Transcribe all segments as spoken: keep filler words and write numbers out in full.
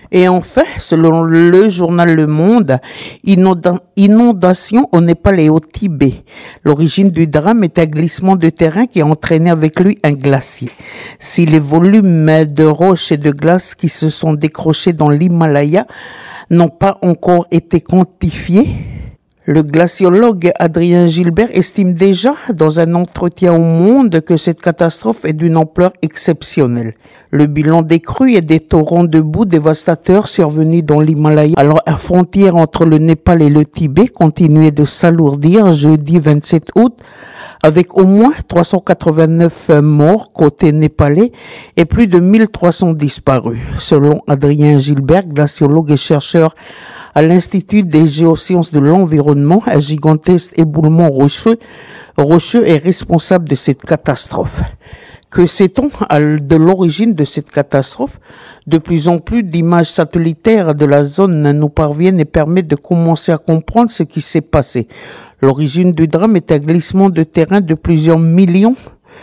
Et enfin, selon le journal Le Monde, inonda- inondation au Népal et au Tibet. L'origine du drame est un glissement de terrain qui a entraîné avec lui un glacier. Si les volumes de roches et de glace qui se sont décrochés dans l'Himalaya n'ont pas encore été quantifiés, le glaciologue Adrien Gilbert estime déjà dans un entretien au Monde que cette catastrophe est d'une ampleur exceptionnelle. Le bilan des crues et des torrents de boue dévastateurs survenus dans l'Himalaya, alors la frontière entre le Népal et le Tibet, continuait de s'alourdir jeudi vingt-sept août, avec au moins trois cent quatre-vingt-neuf morts côté népalais et plus de mille trois cents disparus. Selon Adrien Gilbert, glaciologue et chercheur à l'Institut des géosciences de l'environnement, un gigantesque éboulement rocheux, rocheux est responsable de cette catastrophe. Que sait-on de l'origine de cette catastrophe? De plus en plus d'images satellitaires de la zone nous parviennent et permettent de commencer à comprendre ce qui s'est passé. L'origine du drame est un glissement de terrain de plusieurs millions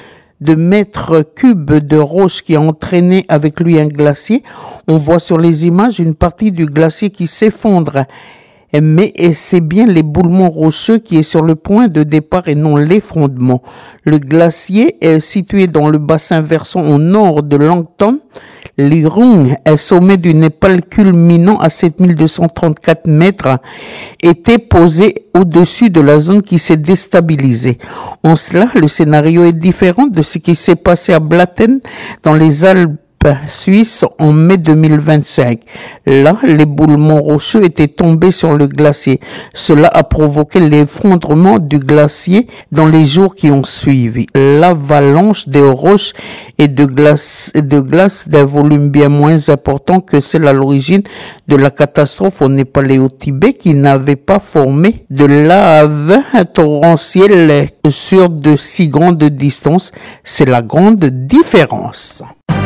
de mètres cubes de roches qui a entraîné avec lui un glacier. On voit sur les images une partie du glacier qui s'effondre. Mais c'est bien l'éboulement rocheux qui est sur le point de départ et non l'effondrement. Le glacier est situé dans le bassin versant au nord de Langton. L'Irung, un sommet du Népal culminant à sept mille deux cent trente-quatre mètres, était posé au-dessus de la zone qui s'est déstabilisée. En cela, le scénario est différent de ce qui s'est passé à Blatten dans les Alpes suisse en mai deux mille vingt-cinq. Là, l'éboulement rocheux était tombé sur le glacier. Cela a provoqué l'effondrement du glacier dans les jours qui ont suivi. L'avalanche des roches et de glace, de glace d'un volume bien moins important que celle à l'origine de la catastrophe au Népal et au Tibet, qui n'avait pas formé de lave torrentielle sur de si grandes distances. C'est la grande différence.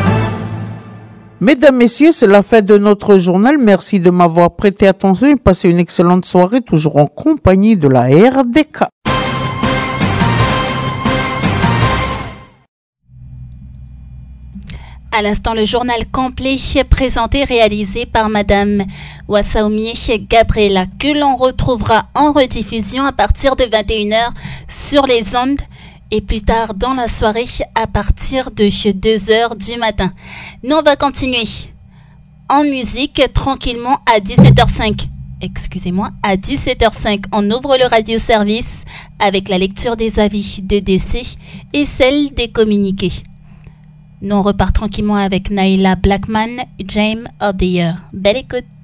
Mesdames, Messieurs, c'est la fin de notre journal. Merci de m'avoir prêté attention et passez une excellente soirée, toujours en compagnie de la R D K. À l'instant, le journal complet présenté, réalisé par Madame Wassaoumi Gabriela, que l'on retrouvera en rediffusion à partir de vingt et une heures sur les ondes et plus tard dans la soirée à partir de deux heures du matin. Nous, on va continuer en musique tranquillement à dix-sept heures cinq. Excusez-moi, à dix-sept heures cinq, on ouvre le radio-service avec la lecture des avis de décès et celle des communiqués. Nous, on repart tranquillement avec Naila Blackman, Game of the Year. Belle écoute.